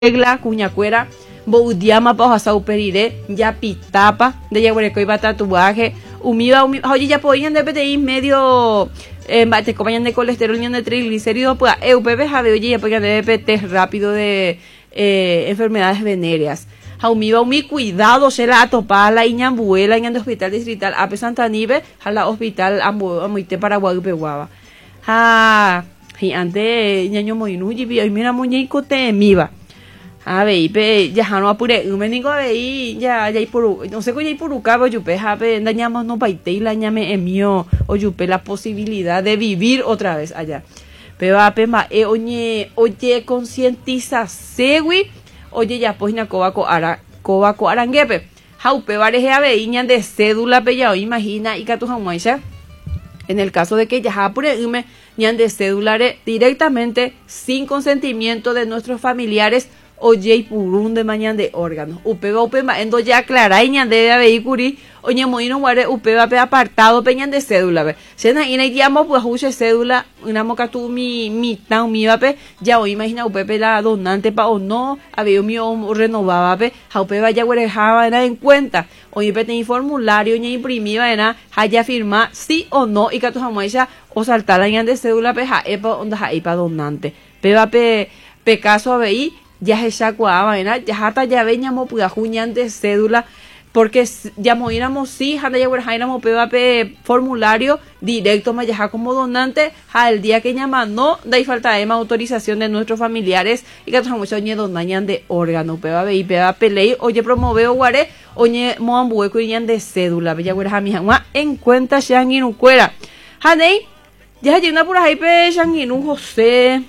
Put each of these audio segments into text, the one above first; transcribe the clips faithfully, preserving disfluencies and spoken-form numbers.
regla cuñacuera boudiama pa hasa uperire ya pitapa de ya hueco iba tatuaje umiba umi oye ya podían de P T I medio eh, te acompañan de colesterol ni de triglicéridos pues eu bebé jabe oye ya podían de test rápido de eh, enfermedades venéreas Jaumiba umi cuidado se la atopa la iñambuela en el hospital distrital a pesanta nive a la hospital amuite Paraguay peguaba ah y antes ñaño moinu y mira muñeco te miba a ver, pe, ya no apure, un mendigo a ver, ya, ya hay por, no sé qué hay por ucabo, yo pe, a ver, dañamos no paite y la ñame emio, o yo pe, la posibilidad de vivir otra vez allá. Pero a pe, ma, eh, oye, oye, concientiza, segui, oye, ya, pues, na, cobaco, ara, cobaco, aranguepe, jaupe, vareje a ver, iñan de cédula, pe, ya, imagina, y que tu jamuaisha, en el caso de que ya apure, me, ñan de cédula, directamente, sin consentimiento de nuestros familiares, oye purún de mañana de órganos upeba upema endo ya clara y de vehículo oye moino guare upeba pe apartado peñan de cédula ve sena ina llamo pues use cédula una moca tu mi mi tan mi vape ya hoy imagina upepe la donante pa o no había mi renovaba pe ja upeba ya guare jaba en cuenta oye pe ten formulario ña imprimida ena haya firma sí o no y que tu jamoya o saltar la ñan de cédula pe ja epa onda ja epa donante pe vape pe caso abei ya se sacuaba, ¿verdad? Ya hasta ya veníamos pues juñan de cédula porque ya moíamos sí, hasta ya éramos pe formulario directo más ya como donante al día que llama no da falta de más autorización de nuestros familiares y que estamos oye donañan de órgano pe va y pe va pelei oye promoveo guare oye moambueco y de cédula ya era mi jamás en cuenta shangin cuera hanei ya llena por ahí pe shangin José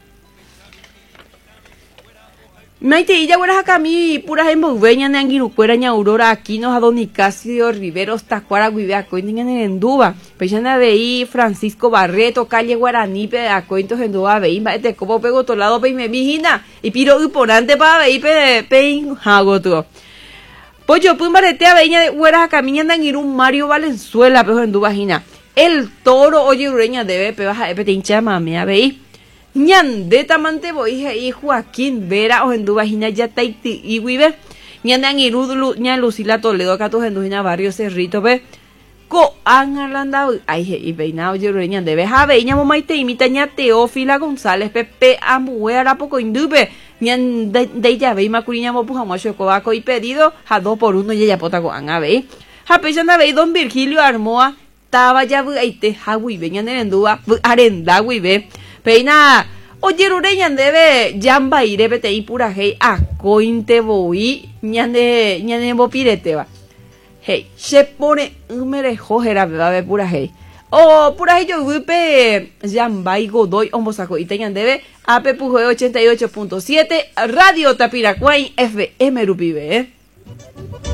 Maite y ya güeras acá a mí puras emboveñas de anguirucuera ña aurora aquí nos a don Nicasio Riveros tacuara guivea cointen en Enduba pechana veí Francisco Barreto calle Guaraní pe a cointos en Enduba veí maite como pego tolado pe me mijina y piro uponante para veí pe pe hago tú pues yo pues marete a veña de güeras acá miña de anguirun Mario Valenzuela pero en Enduba jina el toro oye ureña debe pe baja pe te hincha mame a veí ñan de tamante voy y Joaquín Vera o en Dubajina ya taiti y vive ñan de Angirudu ñan Lucila Toledo acá tus en Dubajina barrio Cerrito ve co han arlandado ay y peinado yo ñan de beja ve ñan momaite imita ña Teófila González pepe amuera poco indupe ñan de ya ve macuriña mo puja macho cobaco y pedido a dos por uno y ya pota co an a ve a pechana ve don Virgilio Armoa taba ya aite hawi ve ñan en Duba arenda wi ve peina oye rureñan debe yamba ire pete y pura hey a cointe boi ñande ñande bopirete va hey se pone un merejojera va de pura hey o pura hey yo vipe yamba y godoy hombo saco y teñan debe ape puje ochenta y ocho punto siete radio Tapiracuay F M Rupibe eh